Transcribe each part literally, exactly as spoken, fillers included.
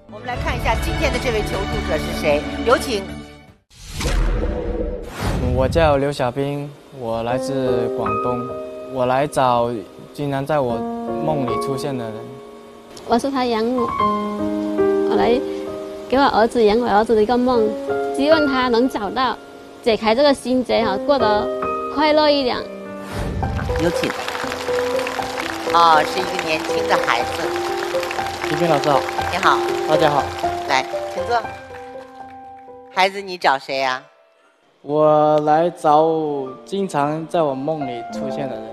我们来看一下今天的这位求助者是谁，有请。 我叫刘小兵，我来自广东，我来找经常在我梦里出现的人。 我是他养母，我来给我儿子圆我儿子的一个梦，希望他能找到解开这个心结，过得快乐一点。 有请。哦，是一个年轻的孩子。 李斌老师好。 你好。 大家好。 来，请坐。孩子，你找谁呀、啊？ 我来找经常在我梦里出现的人。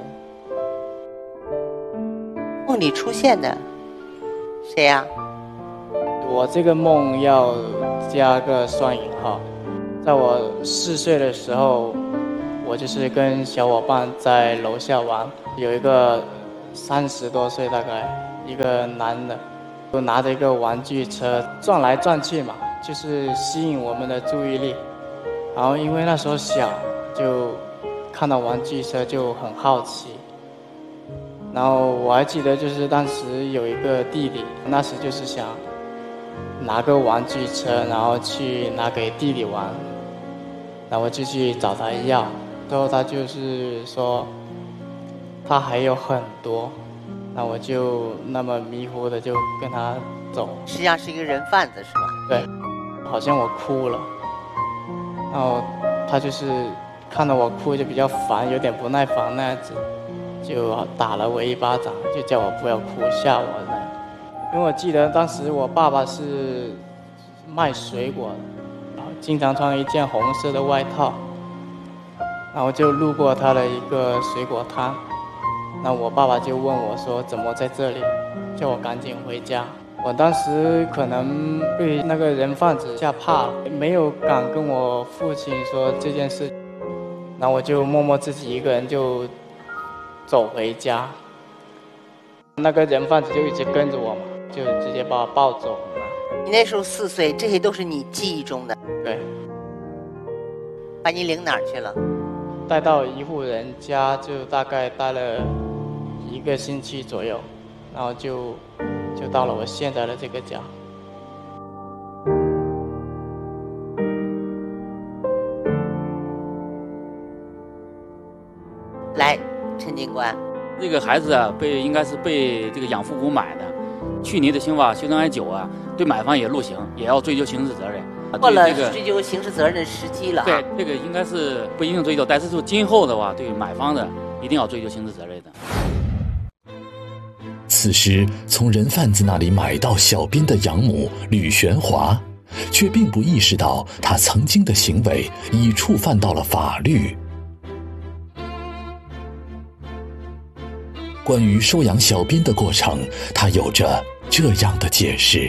梦里出现的谁呀、啊？ 我这个梦要加个双引号。在我四岁的时候，我就是跟小伙伴在楼下玩，有一个三十多岁大概一个男的，就拿着一个玩具车转来转去嘛，就是吸引我们的注意力。然后因为那时候小，就看到玩具车就很好奇。然后我还记得就是当时有一个弟弟，那时就是想拿个玩具车，然后去拿给弟弟玩，然后我就去找他要，最后他就是说他还有很多，那我就那么迷糊的就跟他走。 实际上是一个人贩子是吧？ 对，好像我哭了，然后他就是看到我哭就比较烦，有点不耐烦那样子，就打了我一巴掌，就叫我不要哭，吓我呢。因为我记得当时我爸爸是卖水果的，经常穿一件红色的外套，然后就路过他的一个水果摊，那我爸爸就问我说怎么在这里，叫我赶紧回家。我当时可能被那个人贩子吓怕了，没有敢跟我父亲说这件事，然后我就默默自己一个人就走回家。那个人贩子就一直跟着我嘛，就直接把我抱走了。 你那时候四岁，这些都是你记忆中的。 对。 把你领哪儿去了？ 带到一户人家，就大概待了一个星期左右，然后就就到了我现在的这个家。 来，陈警官。 这个孩子啊，被应该是被这个养父母买的。去年的刑法修正案九啊，对买方也入刑，也要追究刑事责任。 过了追究刑事责任的时机了、啊。 对，这个应该是不一定追究，但是说今后的话，对买方的一定要追究刑事责任的。 此时，从人贩子那里买到小斌的养母吕玄华，却并不意识到他曾经的行为已触犯到了法律。关于收养小斌的过程，他有着这样的解释。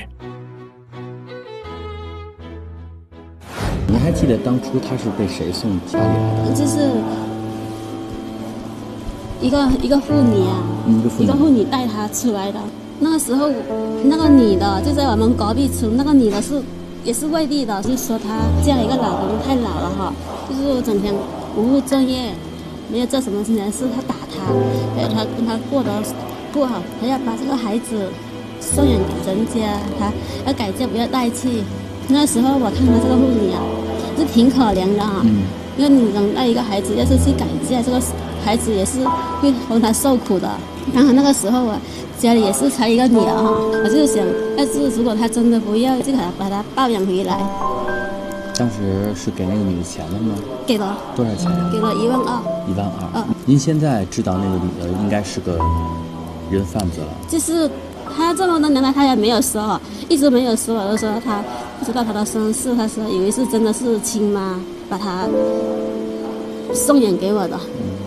你还记得当初他是被谁送家里来的？ 就是一个一个妇女啊， 嗯、一个妇女， 一个妇女带他出来的。那个时候，那个女的就在我们隔壁村，那个女的是也是外地的，就说她嫁了一个老公太老了哈，就是整天不务正业，没有做什么事情，是他打他，呃，他跟他过得不好，他要把这个孩子送养给人家，他要改嫁不要带去。那时候我看到这个妇女啊，是挺可怜的哈、啊，嗯、因为你能带一个孩子，要是去改嫁，这个孩子也是会让他受苦的。然后那个时候啊，家里也是才一个女儿哈，我就想，要是如果他真的不要，就把他把他抱养回来。 当时是给那个女的钱了吗？ 给了。 多少钱？ 给了一万二。 一万二。 嗯。 您现在知道那个女的应该是个人贩子了？ 就是他这么多年来，他也没有说，一直没有说，我就说他不知道他的身世，他说以为是真的是亲妈把他送养给我的。嗯。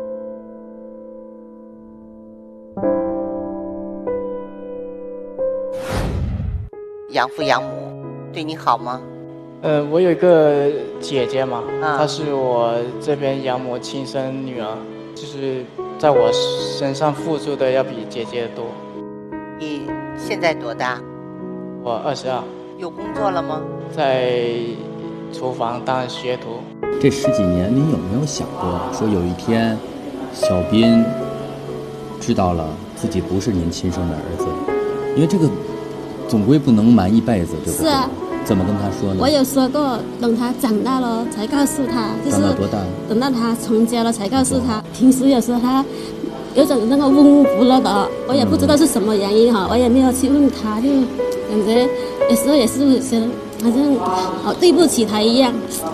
养父养母对你好吗？ 呃，我有一个姐姐嘛， 啊、 她是我这边养母亲生女儿，就是在我身上付出的要比姐姐多。 你现在多大？ 我二十二。 有工作了吗？ 在厨房当学徒。 这十几年，您有没有想过，说有一天，小斌知道了自己不是您亲生的儿子？因为这个总归不能瞒一辈子，对不对？ 是啊。 怎么跟他说呢？ 我有说过，等他长大了才告诉他，就是长到多大？ 等到他成家了才告诉他。平时有时候他有种那个闷闷不乐的，我也不知道是什么原因哈，我也没有去问他，就感觉有时候也是觉得好像好对不起他一样。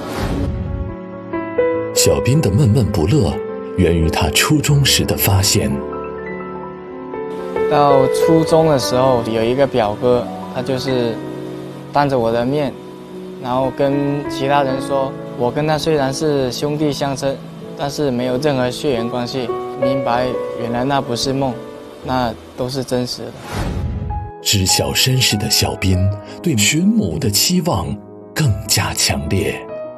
小斌的闷闷不乐源于他初中时的发现。 到初中的时候，有一个表哥，他就是当着我的面，然后跟其他人说，我跟他虽然是兄弟相称，但是没有任何血缘关系。明白，原来那不是梦，那都是真实的。 知晓身世的小斌对寻母的期望更加强烈。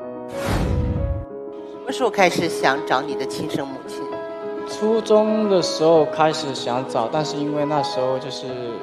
什么时候开始想找你的亲生母亲？ 初中的时候开始想找，但是因为那时候就是